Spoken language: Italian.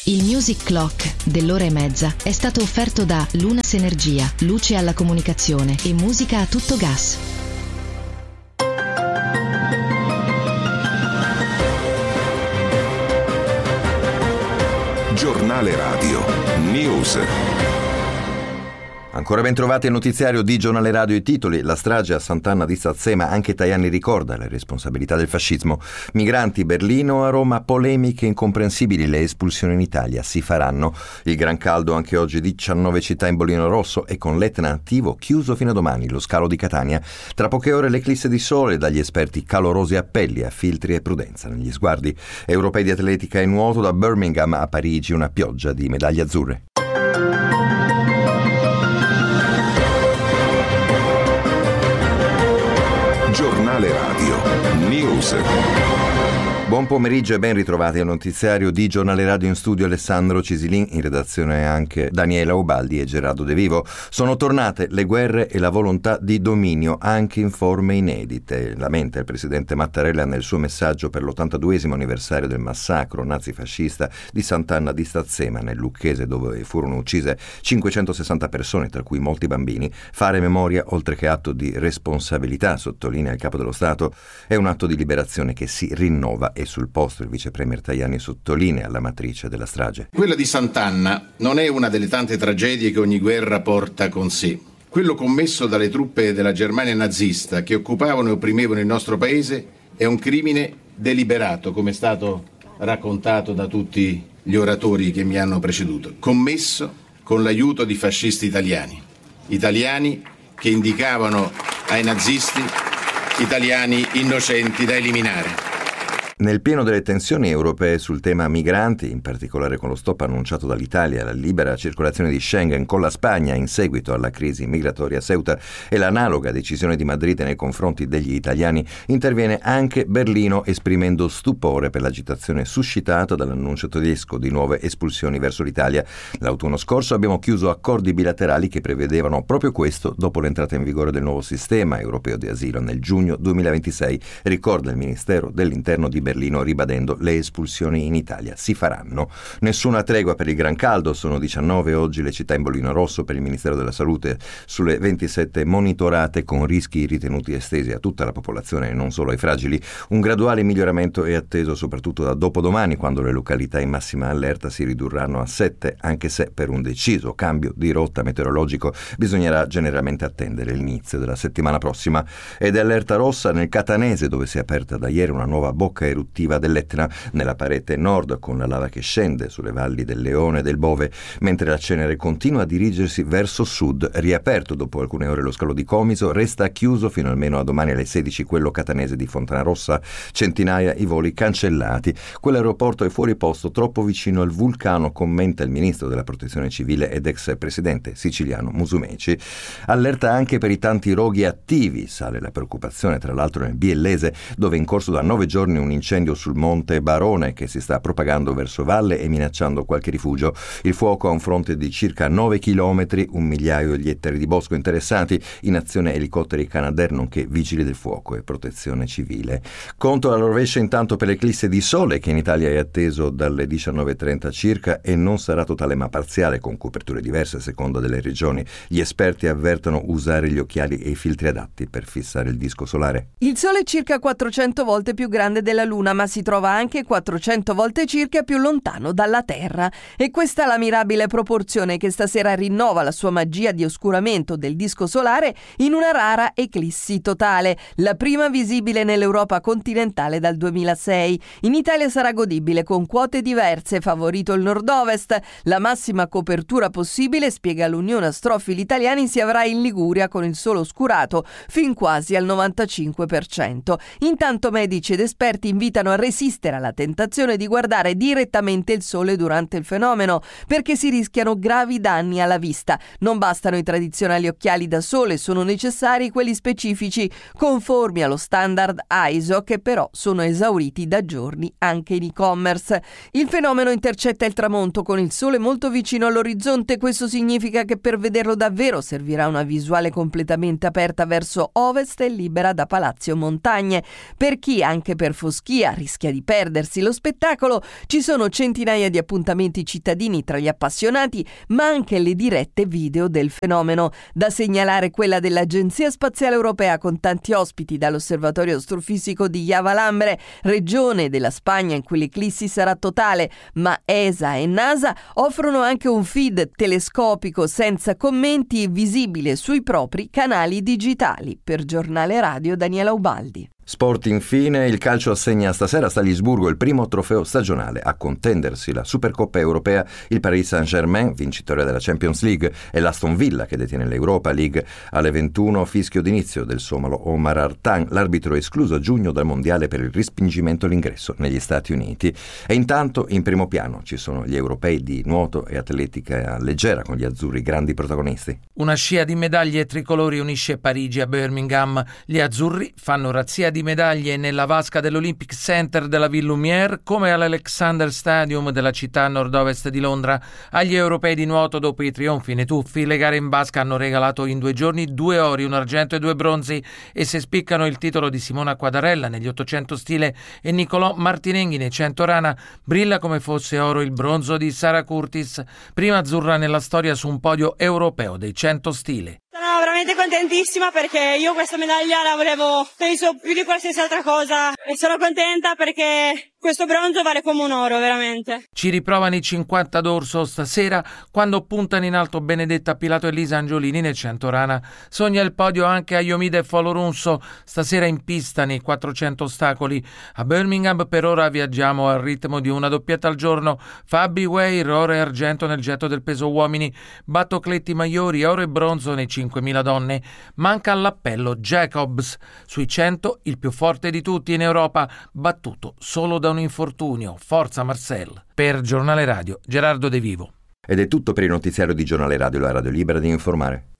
Il Music Clock dell'ora e mezza è stato offerto da Lunas Energia, luce alla comunicazione e musica a tutto gas. Giornale Radio News. Ancora ben trovati al notiziario di Giornale Radio. I titoli: la strage a Sant'Anna di Sazzema, anche Tajani ricorda le responsabilità del fascismo. Migranti, Berlino a Roma, polemiche incomprensibili, le espulsioni in Italia si faranno. Il gran caldo anche oggi, 19 città in bollino rosso e con l'Etna attivo, chiuso fino a domani lo scalo di Catania. Tra poche ore l'eclisse di sole, dagli esperti calorosi appelli a filtri e prudenza negli sguardi. Europei di atletica e nuoto, da Birmingham a Parigi una pioggia di medaglie azzurre. Giornale Radio News. Buon pomeriggio e ben ritrovati al notiziario di Giornale Radio. In studio Alessandro Cisilin, in redazione anche Daniela Ubaldi e Gerardo De Vivo. Sono tornate le guerre e la volontà di dominio, anche in forme inedite. Lamenta il presidente Mattarella nel suo messaggio per l'82esimo anniversario del massacro nazifascista di Sant'Anna di Stazzema, nel Lucchese, dove furono uccise 560 persone, tra cui molti bambini. Fare memoria, oltre che atto di responsabilità, sottolinea il capo dello Stato, è un atto di liberazione che si rinnova. E sul posto il vice premier Tajani sottolinea la matrice della strage. Quella di Sant'Anna non è una delle tante tragedie che ogni guerra porta con sé. Quello commesso dalle truppe della Germania nazista che occupavano e opprimevano il nostro paese è un crimine deliberato, come è stato raccontato da tutti gli oratori che mi hanno preceduto, commesso con l'aiuto di fascisti italiani che indicavano ai nazisti italiani innocenti da eliminare. Nel pieno delle tensioni europee sul tema migranti, in particolare con lo stop annunciato dall'Italia alla libera circolazione di Schengen con la Spagna in seguito alla crisi migratoria a Ceuta e l'analoga decisione di Madrid nei confronti degli italiani, interviene anche Berlino esprimendo stupore per l'agitazione suscitata dall'annuncio tedesco di nuove espulsioni verso l'Italia. L'autunno scorso abbiamo chiuso accordi bilaterali che prevedevano proprio questo dopo l'entrata in vigore del nuovo sistema europeo di asilo nel giugno 2026, ricorda il Ministero dell'Interno di Berlino, ribadendo le espulsioni in Italia si faranno. Nessuna tregua per il gran caldo, sono 19 oggi le città in bollino rosso per il Ministero della Salute, sulle 27 monitorate con rischi ritenuti estesi a tutta la popolazione e non solo ai fragili. Un graduale miglioramento è atteso soprattutto da dopodomani, quando le località in massima allerta si ridurranno a 7, anche se per un deciso cambio di rotta meteorologico bisognerà generalmente attendere l'inizio della settimana prossima. Ed è allerta rossa nel Catanese, dove si è aperta da ieri una nuova bocca eruttiva dell'Etna nella parete nord, con la lava che scende sulle valli del Leone e del Bove, mentre la cenere continua a dirigersi verso sud. Riaperto dopo alcune ore lo scalo di Comiso, resta chiuso fino almeno a domani alle 16 quello catanese di Fontanarossa, centinaia i voli cancellati. Quell'aeroporto è fuori posto, troppo vicino al vulcano, commenta il ministro della protezione civile ed ex presidente siciliano Musumeci. Allerta anche per i tanti roghi attivi, sale la preoccupazione tra l'altro nel Biellese, dove è in corso da 9 giorni un incendio sul monte Barone che si sta propagando verso valle e minacciando qualche rifugio. Il fuoco ha un fronte di circa 9 chilometri, 1 migliaio gli ettari di bosco interessati, in azione elicotteri Canadair nonché vigili del fuoco e protezione civile. Conto alla rovescia intanto per l'eclisse di sole, che in Italia è atteso dalle 19:30 circa e non sarà totale ma parziale, con coperture diverse a seconda delle regioni. Gli esperti avvertono usare gli occhiali e i filtri adatti per fissare il disco solare. Il sole è circa 400 volte più grande della Luna, ma si trova anche 400 volte circa più lontano dalla Terra. E questa è la mirabile proporzione che stasera rinnova la sua magia di oscuramento del disco solare in una rara eclissi totale, la prima visibile nell'Europa continentale dal 2006. In Italia sarà godibile con quote diverse, favorito il nord-ovest. La massima copertura possibile, spiega l'Unione Astrofili Italiani, si avrà in Liguria con il sole oscurato fin quasi al 95%. Intanto medici ed esperti invitano a resistere alla tentazione di guardare direttamente il sole durante il fenomeno, perché si rischiano gravi danni alla vista. Non bastano i tradizionali occhiali da sole, sono necessari quelli specifici, conformi allo standard ISO, che però sono esauriti da giorni anche in e-commerce. Il fenomeno intercetta il tramonto con il sole molto vicino all'orizzonte. Questo significa che per vederlo davvero servirà una visuale completamente aperta verso ovest e libera da palazzi o montagne. Per chi, anche per foschie scia rischia di perdersi lo spettacolo, ci sono centinaia di appuntamenti cittadini tra gli appassionati, ma anche le dirette video del fenomeno. Da segnalare quella dell'Agenzia Spaziale Europea con tanti ospiti dall'Osservatorio Astrofisico di Javalambre, regione della Spagna in cui l'eclissi sarà totale, ma ESA e NASA offrono anche un feed telescopico senza commenti visibile sui propri canali digitali. Per Giornale Radio Daniela Ubaldi. Sport infine, il calcio assegna stasera a Salisburgo il primo trofeo stagionale. A contendersi la Supercoppa europea il Paris Saint-Germain, vincitore della Champions League, e l'Aston Villa che detiene l'Europa League. Alle 21 fischio d'inizio del somalo Omar Artan, l'arbitro escluso a giugno dal mondiale per il respingimento all'ingresso negli Stati Uniti. E intanto in primo piano ci sono gli europei di nuoto e atletica leggera con gli azzurri grandi protagonisti. Una scia di medaglie tricolori unisce Parigi a Birmingham. Gli azzurri fanno razzia di medaglie nella vasca dell'Olympic Center della Ville Lumière come all'Alexander Stadium della città nord-ovest di Londra. Agli europei di nuoto, dopo i trionfi nei tuffi, le gare in vasca hanno regalato in 2 giorni 2 ori, un argento e 2 bronzi, e se spiccano il titolo di Simona Quadarella negli 800 stile e Nicolò Martinenghi nei 100 rana, brilla come fosse oro il bronzo di Sara Curtis, prima azzurra nella storia su un podio europeo dei 100 stile. Sono veramente contentissima perché io questa medaglia la volevo, penso, più di qualsiasi altra cosa, e sono contenta perché questo bronzo vale come un oro, veramente. Ci riprovano i 50 d'orso stasera quando puntano in alto Benedetta Pilato e Lisa Angiolini nel 100 rana. Sogna il podio anche a Iomide Folorunso stasera in pista nei 400 ostacoli. A Birmingham per ora viaggiamo al ritmo di una doppietta al giorno. Fabi Weir, oro e argento nel getto del peso uomini. Battocletti Maiori, oro e bronzo nei 5.000 donne. Manca all'appello Jacobs. Sui 100 il più forte di tutti in Europa, battuto solo da un infortunio. Forza Marcel. Per Giornale Radio, Gerardo De Vivo. Ed è tutto per il notiziario di Giornale Radio, la radio libera di informare.